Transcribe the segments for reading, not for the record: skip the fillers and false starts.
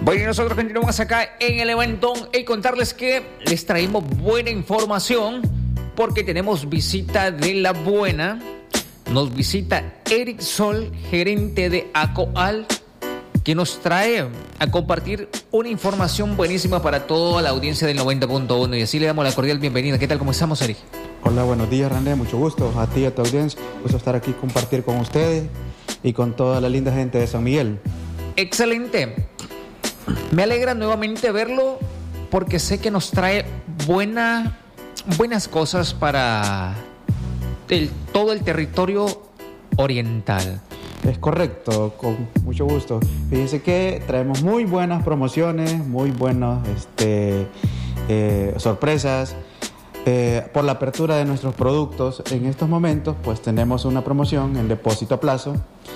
Bueno, nosotros continuamos acá en el Levantón y contarles que les traemos buena información porque tenemos visita de la buena. Nos visita Eric Sol, gerente de ACOAL, que nos trae a compartir una información buenísima para toda la audiencia del 90.1 y así le damos la cordial bienvenida. ¿Qué tal? ¿Cómo estamos, Eric? Hola, buenos días, René, mucho gusto a ti y a tu audiencia. Gusto estar aquí, compartir con ustedes y con toda la linda gente de San Miguel. Excelente. Me alegra nuevamente verlo porque sé que nos trae buenas cosas para todo el territorio oriental. Es correcto, con mucho gusto. Fíjense que traemos muy buenas promociones, muy buenas sorpresas por la apertura de nuestros productos. En estos momentos, pues tenemos una promoción en depósito a plazo.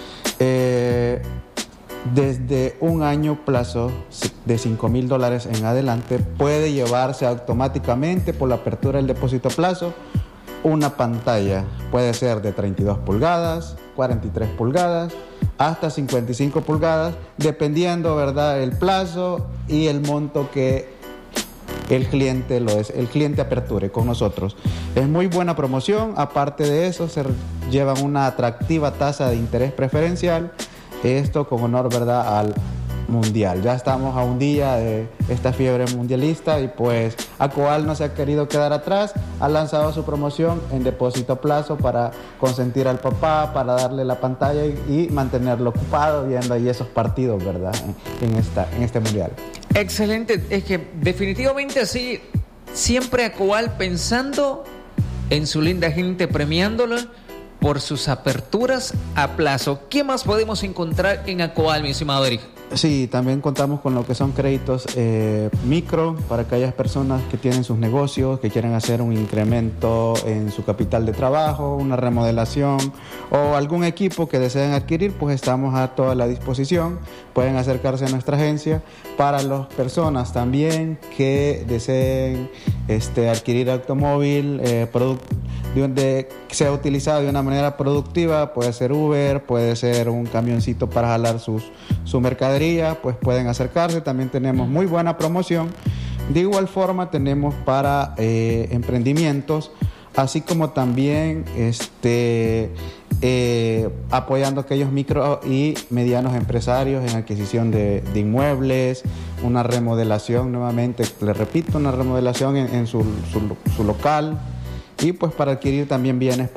Desde un año plazo de $5,000 en adelante puede llevarse automáticamente por la apertura del depósito a plazo una pantalla. Puede ser de 32 pulgadas, 43 pulgadas, hasta 55 pulgadas, dependiendo, ¿verdad?, el plazo y el monto que el cliente aperture con nosotros. Es muy buena promoción. Aparte de eso, se llevan una atractiva tasa de interés preferencial. Esto con honor, ¿verdad?, al mundial. Ya estamos a un día de esta fiebre mundialista y pues ACOAL no se ha querido quedar atrás. Ha lanzado su promoción en depósito a plazo para consentir al papá, para darle la pantalla y mantenerlo ocupado viendo ahí esos partidos, ¿verdad?, en este mundial. Excelente. Es que definitivamente así, siempre ACOAL pensando en su linda gente, premiándola por sus aperturas a plazo. ¿Qué más podemos encontrar en ACOAL, mi estimado Eric? Sí, también contamos con lo que son créditos micro para aquellas personas que tienen sus negocios, que quieren hacer un incremento en su capital de trabajo, una remodelación o algún equipo que deseen adquirir, pues estamos a toda la disposición. Pueden acercarse a nuestra agencia. Para las personas también que deseen adquirir automóvil, donde sea utilizado de una manera productiva, puede ser Uber, puede ser un camioncito para jalar su mercadería, pues pueden acercarse. También tenemos muy buena promoción. De igual forma tenemos para emprendimientos, así como también apoyando a aquellos micro y medianos empresarios en adquisición de inmuebles, una remodelación, nuevamente les repito, una remodelación en su local, y pues para adquirir también bienes